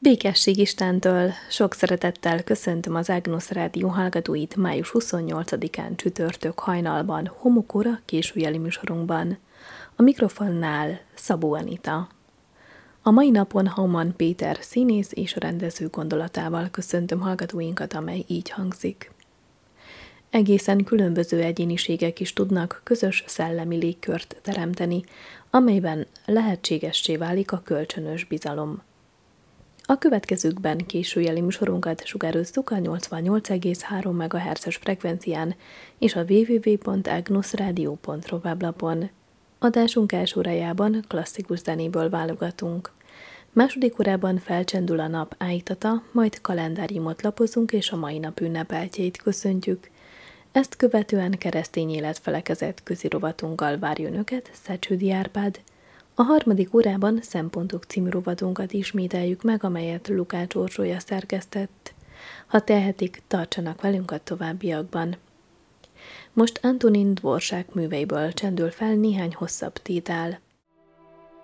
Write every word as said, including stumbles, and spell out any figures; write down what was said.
Békesség Istentől, sok szeretettel köszöntöm az Ágnusz Rádió hallgatóit május huszonnyolcadikán csütörtök hajnalban, homokóra későjeli műsorunkban. A mikrofonnál Szabó Anita. A mai napon Hauman Péter színész és rendező gondolatával köszöntöm hallgatóinkat, amely így hangzik. Egészen különböző egyéniségek is tudnak közös szellemi légkört teremteni, amelyben lehetségessé válik a kölcsönös bizalom. A következőkben későjeli műsorunkat sugározzuk a nyolcvannyolc egész három megahertzes frekvencián és a double-u double-u double-u pont agnusradio pont ru weblapon. Adásunk első órájában klasszikus zenéből válogatunk. Második órában felcsendül a nap állítata, majd kalendáriumot lapozunk és a mai nap ünnepeltjeit köszöntjük. Ezt követően keresztény életfelekezet közirovatunkkal várja önöket Szecsődi Árpád. A harmadik órában Szempontok című rovatunkat ismételjük meg, amelyet Lukács Orsolya szerkesztett. Ha tehetik, tartsanak velünk a továbbiakban. Most Antonin Dvorak műveiből csendül fel néhány hosszabb tétel.